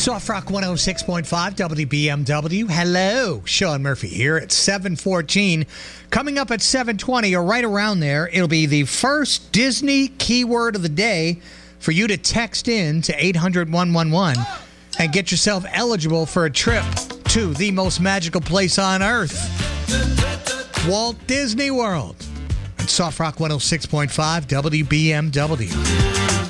Soft Rock 106.5 WBMW. Hello, Sean Murphy here at 7:14. Coming up at 7:20 or right around there, it'll be the first Disney keyword of the day for you to text in to 800-111 and get yourself eligible for a trip to the most magical place on earth, Walt Disney World. At Soft Rock 106.5 WBMW.